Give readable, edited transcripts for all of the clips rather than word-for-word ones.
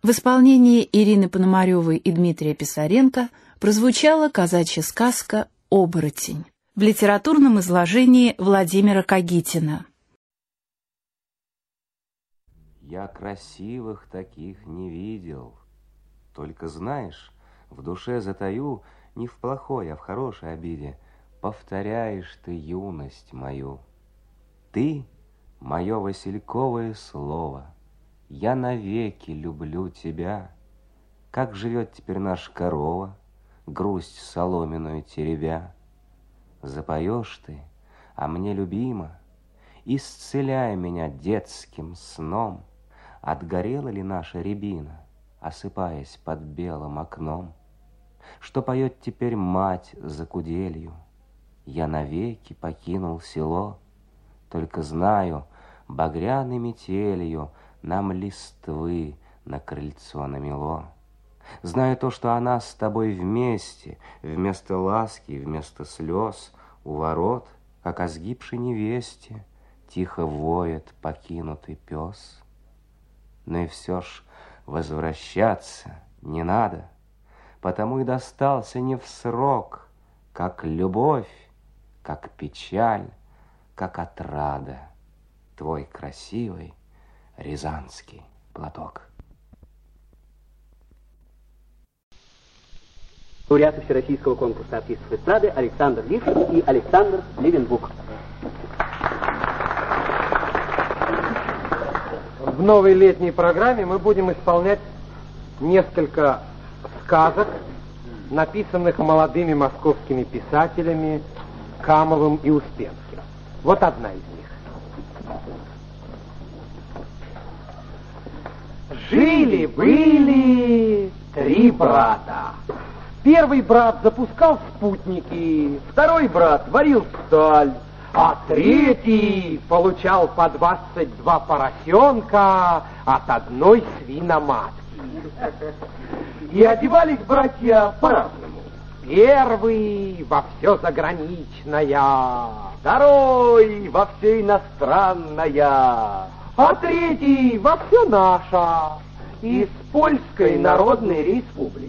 В исполнении Ирины Пономаревой и Дмитрия Писаренко прозвучала казачья сказка «Оборотень» в литературном изложении Владимира Кагитина. Я красивых таких не видел. Только знаешь, в душе затаю не в плохой, а в хорошей обиде. Повторяешь ты юность мою. Ты — мое васильковое слово. Я навеки люблю тебя. Как живет теперь наша корова, грусть соломенную теребя. Запоешь ты, а мне любима, исцеляй меня детским сном. Отгорела ли наша рябина, осыпаясь под белым окном? Что поет теперь мать за куделью? Я навеки покинул село, только знаю, багряной метелью нам листвы на крыльцо намело. Знаю то, что она с тобой вместе, вместо ласки, вместо слез, у ворот, как о сгибшей невесте, тихо воет покинутый пес. Но и все ж возвращаться не надо, потому и достался не в срок, как любовь, как печаль, как отрада, твой красивый рязанский платок. Лауреаты Всероссийского конкурса артистов эстрады Александр Лившин и Александр Левенбук. В новой летней программе мы будем исполнять несколько сказок, написанных молодыми московскими писателями Камовым и Успенским. Вот одна из них. Жили-были три брата. Первый брат запускал спутники, второй брат варил сталь, а третий получал по 22 поросенка от одной свиноматки. И одевались братья по-разному. Первый во все заграничное, второй во все иностранное, а третий во все наше, из Польской Народной Республики.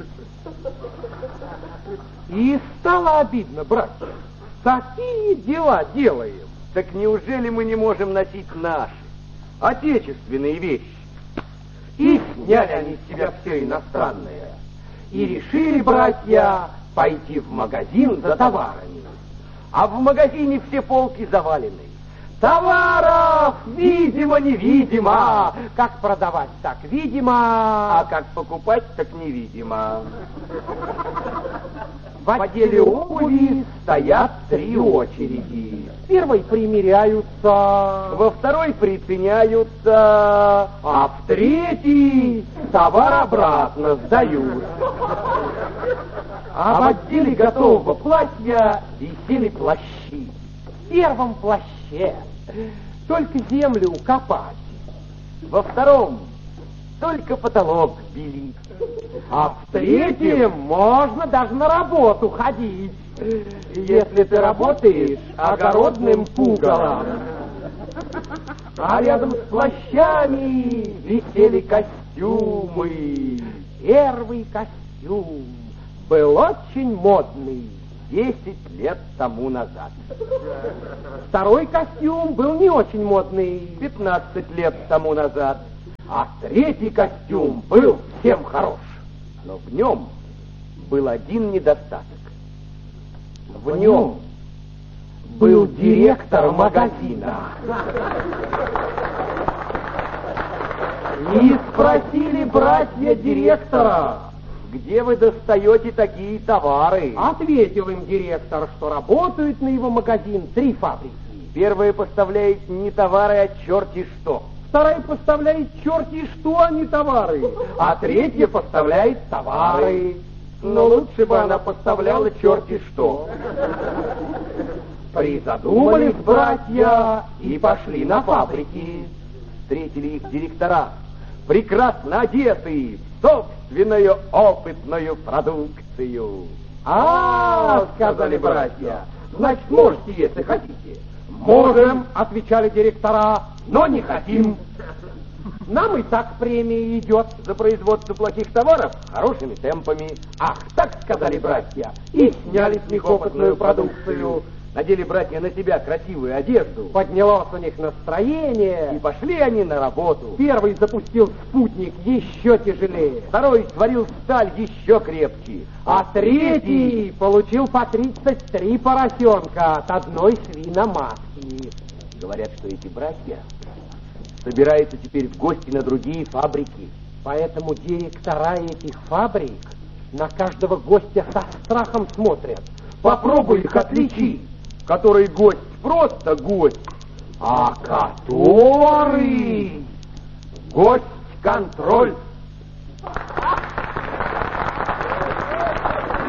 И стало обидно, братья. Такие дела делаем. Так неужели мы не можем носить наши, отечественные вещи? И сняли они с себя все иностранное. И решили, братья, пойти в магазин за товарами. А в магазине все полки завалены. Товаров, видимо-невидимо. Как продавать, так видимо. А как покупать, так невидимо. В отделе обуви стоят три очереди. В первой примеряются, во второй приценяются, а в третьей товар обратно сдают. А в отделе готового платья висели плащи. В первом плаще только землю копать, во втором только потолок белить, а в третьем можно даже на работу ходить, если ты работаешь огородным пугалом. А рядом с плащами висели костюмы. Первый костюм был очень модный 10 лет тому назад. Второй костюм был не очень модный 15 лет тому назад. А третий костюм был всем хорош. Но в нем был один недостаток. В нем был директор магазина. И спросили братья директора: где вы достаете такие товары? Ответил им директор, что работают на его магазин 3 фабрики. Первая поставляет не товары, а черти что. Вторая поставляет черти что, а не товары. А третья поставляет товары. Но лучше бы она поставляла черти что. Призадумались братья и пошли на фабрики. Встретили их директора, прекрасно одетые, собственную опытную продукцию. Сказали братья, значит, можете, если хотите. Можем, отвечали директора, но не хотим. Нам и так премия идет. За производство плохих товаров хорошими темпами. Ах, так сказали братья. И сняли с них опытную продукцию. Надели братья на себя красивую одежду. Поднялось у них настроение. И пошли они на работу. Первый запустил спутник еще тяжелее. Второй сварил сталь еще крепче. А третий получил по 33 поросенка от одной свиноматки. Говорят, что эти братья собираются теперь в гости на другие фабрики. Поэтому директора этих фабрик на каждого гостя со страхом смотрят. Попробуй их отличи. Который гость просто гость, а который гость-контроль.